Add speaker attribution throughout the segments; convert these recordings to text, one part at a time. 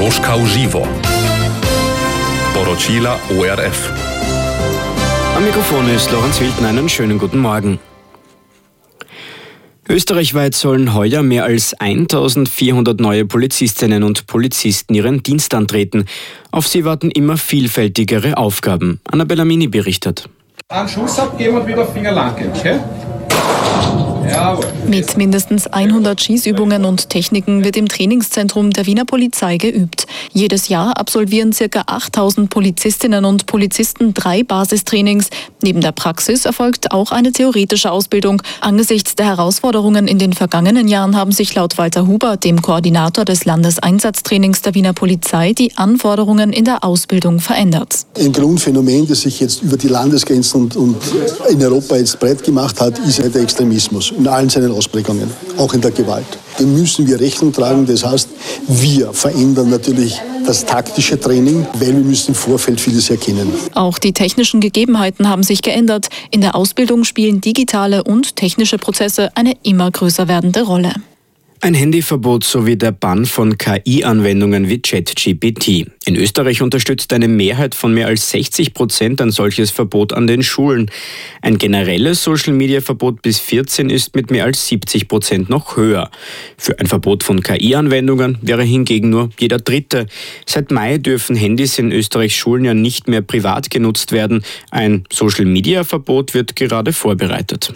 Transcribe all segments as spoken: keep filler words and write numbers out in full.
Speaker 1: Troszka uživo. Poročila O R F.
Speaker 2: Am Mikrofon ist Lorenz Wildner. Einen schönen guten Morgen. Österreichweit sollen heuer mehr als eintausendvierhundert neue Polizistinnen und Polizisten ihren Dienst antreten. Auf sie warten immer vielfältigere Aufgaben. Annabella Mini berichtet.
Speaker 3: Einen Schuss abgeben und wieder Finger lang gehen, okay? Jawohl.
Speaker 4: Mit mindestens hundert Schießübungen und Techniken wird im Trainingszentrum der Wiener Polizei geübt. Jedes Jahr absolvieren ca. achttausend Polizistinnen und Polizisten drei Basistrainings. Neben der Praxis erfolgt auch eine theoretische Ausbildung. Angesichts der Herausforderungen in den vergangenen Jahren haben sich laut Walter Huber, dem Koordinator des Landeseinsatztrainings der Wiener Polizei, die Anforderungen in der Ausbildung verändert.
Speaker 5: Ein Grundphänomen, das sich jetzt über die Landesgrenzen und, und in Europa jetzt breit gemacht hat, ist der Extremismus in allen seinen Ausprägungen, auch in der Gewalt. Dem müssen wir Rechnung tragen. Das heißt, wir verändern natürlich das taktische Training, weil wir müssen im Vorfeld vieles erkennen.
Speaker 4: Auch die technischen Gegebenheiten haben sich geändert. In der Ausbildung spielen digitale und technische Prozesse eine immer größer werdende Rolle.
Speaker 2: Ein Handyverbot sowie der Bann von K I-Anwendungen wie ChatGPT. In Österreich unterstützt eine Mehrheit von mehr als sechzig Prozent ein solches Verbot an den Schulen. Ein generelles Social-Media-Verbot bis vierzehn ist mit mehr als siebzig Prozent noch höher. Für ein Verbot von K I-Anwendungen wäre hingegen nur jeder Dritte. Seit Mai dürfen Handys in Österreichs Schulen ja nicht mehr privat genutzt werden. Ein Social-Media-Verbot wird gerade vorbereitet.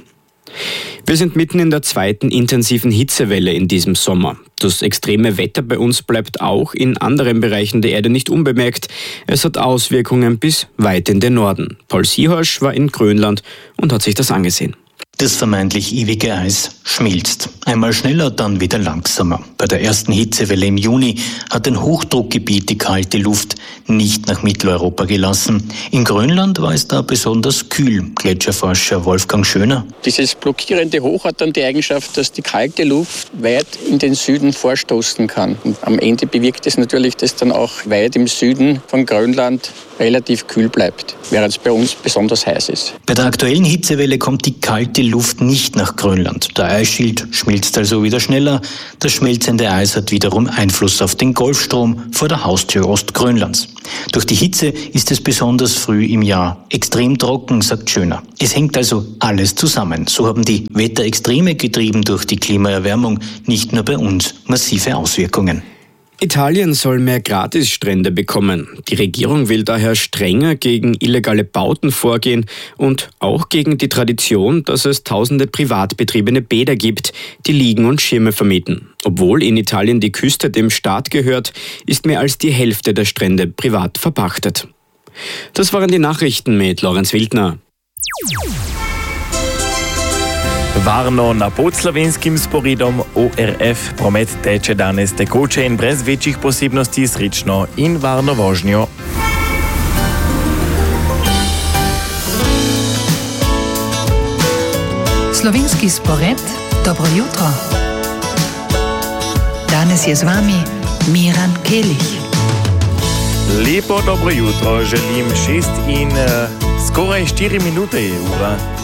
Speaker 2: Wir sind mitten in der zweiten intensiven Hitzewelle in diesem Sommer. Das extreme Wetter bei uns bleibt auch in anderen Bereichen der Erde nicht unbemerkt. Es hat Auswirkungen bis weit in den Norden. Paul Sihorsch war in Grönland und hat sich das angesehen.
Speaker 6: Das vermeintlich ewige Eis schmilzt. Einmal schneller, dann wieder langsamer. Bei der ersten Hitzewelle im Juni hat ein Hochdruckgebiet die kalte Luft nicht nach Mitteleuropa gelassen. In Grönland war es da besonders kühl. Gletscherforscher Wolfgang Schöner.
Speaker 7: Dieses blockierende Hoch hat dann die Eigenschaft, dass die kalte Luft weit in den Süden vorstoßen kann. Und am Ende bewirkt es natürlich, dass dann auch weit im Süden von Grönland relativ kühl bleibt, während es bei uns besonders heiß ist.
Speaker 6: Bei der aktuellen Hitzewelle kommt die kalte Luft nicht nach Grönland. Der Eisschild schmilzt also wieder schneller. Das schmelzende Eis hat wiederum Einfluss auf den Golfstrom vor der Haustür Ostgrönlands. Durch die Hitze ist es besonders früh im Jahr extrem trocken, sagt Schöner. Es hängt also alles zusammen. So haben die Wetterextreme, getrieben durch die Klimaerwärmung, nicht nur bei uns massive Auswirkungen.
Speaker 2: Italien soll mehr Gratisstrände bekommen. Die Regierung will daher strenger gegen illegale Bauten vorgehen und auch gegen die Tradition, dass es tausende privat betriebene Bäder gibt, die Liegen und Schirme vermieten. Obwohl in Italien die Küste dem Staat gehört, ist mehr als die Hälfte der Strände privat verpachtet. Das waren die Nachrichten mit Lorenz Wildner.
Speaker 8: Varno na podslovenskim sporedom O R F promet teče danes tekoče in brez večjih posebnosti srečno in varno vožnjo.
Speaker 9: Slovenski spored, dobro jutro. Danes je z vami Miran Kelih.
Speaker 8: Lepo dobro jutro, želim šest in uh, skoraj štiri minute je ura.